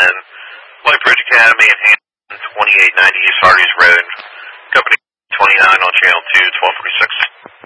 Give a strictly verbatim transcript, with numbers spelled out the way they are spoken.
ten, White Bridge Academy in Hampton, twenty-eight ninety East Hardee's Road, Company twenty-nine on Channel two, twelve forty-six.